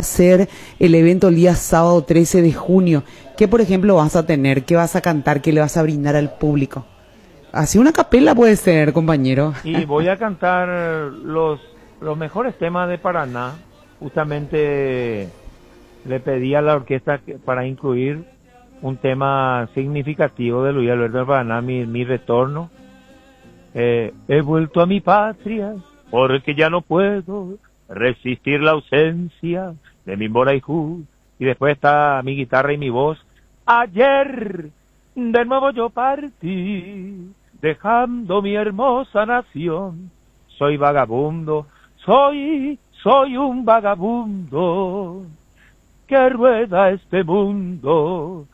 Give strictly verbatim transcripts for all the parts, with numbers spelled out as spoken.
ser el evento el día sábado trece de junio. ¿Qué, por ejemplo, vas a tener? ¿Qué vas a cantar? ¿Qué le vas a brindar al público? Así una capela puede ser, compañero. Y voy a cantar los, los mejores temas de Paraná. Justamente le pedí a la orquesta que, para incluir un tema significativo de Luis Alberto de Paraná, mi, mi retorno. Eh, he vuelto a mi patria porque ya no puedo resistir la ausencia de mi Moraijú. Y después está mi guitarra y mi voz. Ayer de nuevo yo partí, dejando mi hermosa nación. Soy vagabundo, soy, soy un vagabundo que rueda este mundo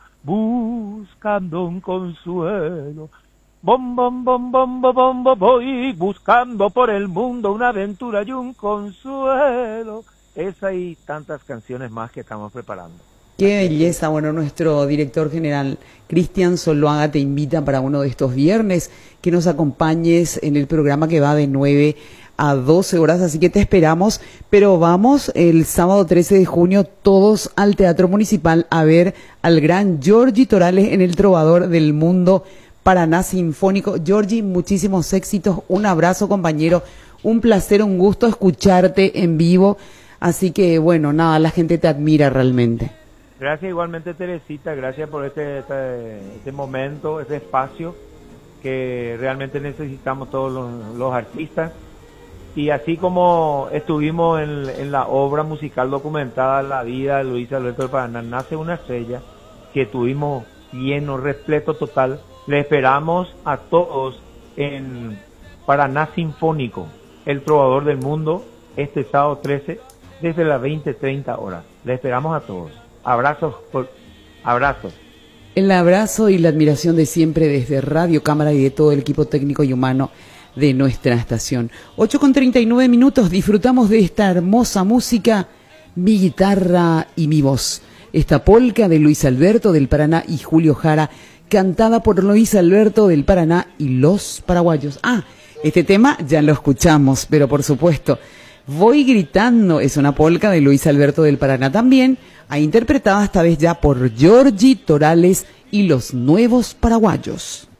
buscando un consuelo. Bom, bom, bom, bom, bom, bom, bom, voy buscando por el mundo una aventura y un consuelo. Esa y tantas canciones más que estamos preparando. Qué belleza. Bueno, nuestro director general, Cristian Zuluaga, te invita para uno de estos viernes que nos acompañes en el programa que va de nueve a doce horas, así que te esperamos, pero vamos el sábado trece de junio todos al Teatro Municipal a ver al gran Giorgi Torales en El Trovador del Mundo Paraná Sinfónico. Giorgi, muchísimos éxitos, un abrazo, compañero, un placer, un gusto escucharte en vivo, así que bueno, nada, la gente te admira realmente. Gracias igualmente, Teresita, gracias por este, este, este momento, este espacio que realmente necesitamos todos los, los artistas. Y así como estuvimos en, en la obra musical documentada La vida de Luis Alberto de Paraná, Nace una estrella, que tuvimos lleno, repleto total, le esperamos a todos en Paraná Sinfónico, El Trovador del Mundo, este sábado trece, desde las veinte treinta horas. Le esperamos a todos. Abrazos, por, abrazos. El abrazo y la admiración de siempre desde Radio Cámara y de todo el equipo técnico y humano de nuestra estación. ocho con treinta y nueve minutos, disfrutamos de esta hermosa música, Mi guitarra y mi voz. Esta polca de Luis Alberto del Paraná y Julio Jara, cantada por Luis Alberto del Paraná y los paraguayos. Ah, este tema ya lo escuchamos, pero por supuesto, Voy gritando es una polca de Luis Alberto del Paraná también, ha interpretada esta vez ya por Giorgi Torales y los Nuevos Paraguayos.